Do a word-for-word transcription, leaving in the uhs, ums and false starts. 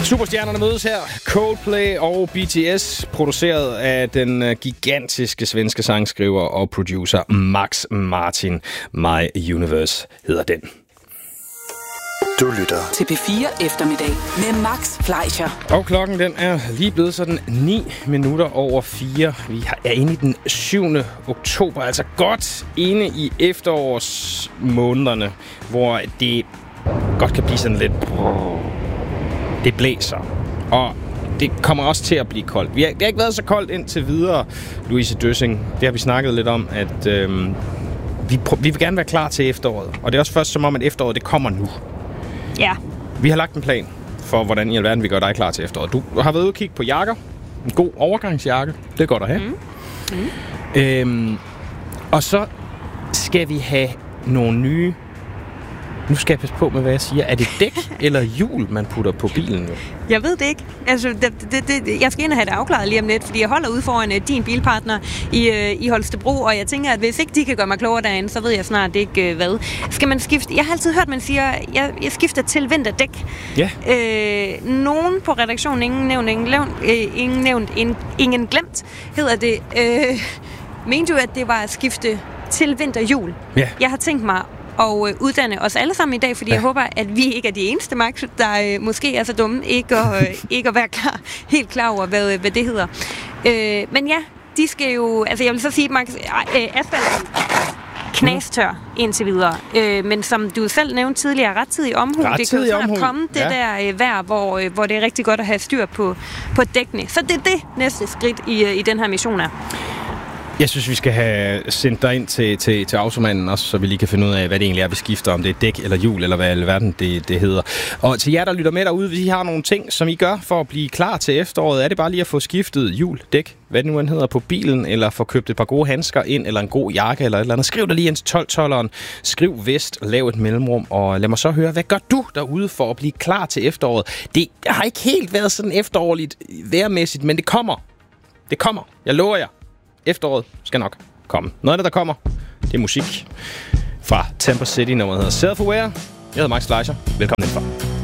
Superstjernerne mødes her. Coldplay og B T S, produceret af den gigantiske svenske sangskriver og producer Max Martin. My Universe hedder den. Du lytter til P fire Eftermiddag med Max Fleischer. Og klokken den er lige blevet sådan ni minutter over fire. Vi er inde i den syvende oktober, altså godt inde i efterårsmånederne, hvor det godt kan blive sådan lidt... Det blæser, og det kommer også til at blive koldt. Vi har, det har ikke været så koldt indtil videre, Louise Døssing. Det har vi snakket lidt om, at øhm, vi, prø- vi vil gerne være klar til efteråret. Og det er også først som om, at efteråret det kommer nu. Ja. Vi har lagt en plan for, hvordan i alverden vi gør dig klar til efteråret. Du har været ude og kigge på jakker. En god overgangsjakke. Det er godt at have. Mm. Mm. Øhm, og så skal vi have nogle nye... Nu skal jeg passe på med, hvad jeg siger. Er det dæk eller hjul, man putter på bilen nu? Jeg ved det ikke. Altså, det, det, det, jeg skal ind og have det afklaret lige om lidt, fordi jeg holder ude foran uh, din bilpartner i, uh, i Holstebro, og jeg tænker, at hvis ikke de kan gøre mig klogere derinde, så ved jeg snart ikke, uh, hvad. Skal man skifte? Jeg har altid hørt, man siger, jeg, jeg skifter til vinterdæk. Ja. Øh, nogen på redaktionen, ingen nævnt, ingen, nævnt, øh, ingen, nævnt ingen, ingen glemt, hedder det. Øh, mente du, at det var at skifte til vinterhjul? Ja. Jeg har tænkt mig og øh, uddanne os alle sammen i dag, fordi ja. jeg håber, at vi ikke er de eneste, Max, der øh, måske er så dumme ikke at, øh, ikke at være klar, helt klar over, hvad, hvad det hedder. Øh, men ja, de skal jo... Altså, jeg vil så sige, Max, øh, asfalten knastør indtil videre. Øh, men som du selv nævnte tidligere, rettidig omhu. Det kan jo snart komme det ja. der øh, vejr, hvor, øh, hvor det er rigtig godt at have styr på, på dækkene. Så det er det næste skridt i, øh, i den her mission er. Jeg synes, vi skal have sendt dig ind til, til, til automanden også, så vi lige kan finde ud af, hvad det egentlig er, vi skifter, om det er dæk eller hjul, eller hvad i alverden det, det hedder. Og til jer, der lytter med derude, vi har nogle ting, som I gør for at blive klar til efteråret. Er det bare lige at få skiftet hjul, dæk, hvad det nu end hedder, på bilen, eller få købt et par gode handsker ind, eller en god jakke, eller et eller andet. Skriv dig lige ind til tolv-tolveren, skriv vest, lav et mellemrum, og lad mig så høre, hvad gør du derude for at blive klar til efteråret? Det har ikke helt været sådan efterårligt vejrmæssigt, men det kommer. Det kommer. Jeg lover jer. Efteråret skal nok komme. Noget af det, der kommer, det er musik fra Temper City, når man hedder Self-Aware. Jeg hedder Max Fleischer. Velkommen indenfor.